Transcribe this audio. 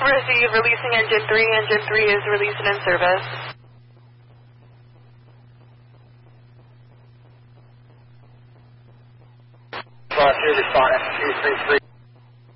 receive, releasing engine 3. Engine 3 is released and in service. Plus, responding 233.